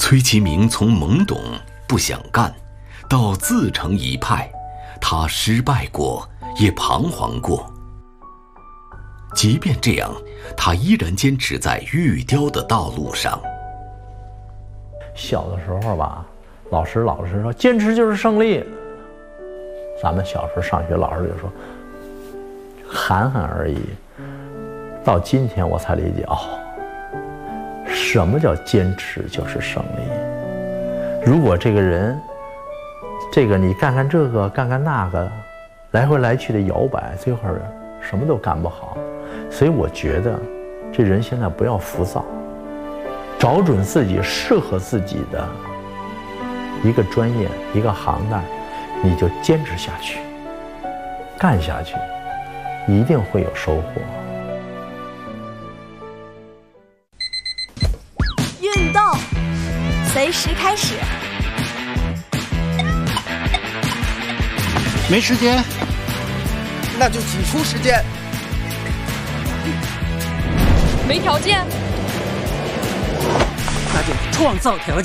崔其明从懵懂不想干到自成一派，他失败过，也彷徨过。即便这样，他依然坚持在玉雕的道路上。 小的时候吧，老师说坚持就是胜利。咱们小时候上学，老师就说喊喊而已。到今天我才理解，什么叫坚持就是胜利。如果这个人，你干干这个干干那个，来回来去的摇摆，最后什么都干不好。所以我觉得这人现在不要浮躁，找准自己适合自己的一个专业一个行当，你就坚持下去，干下去，一定会有收获。 运动随时开始。 没时间， 那就挤出时间。 没条件， 那就创造条件。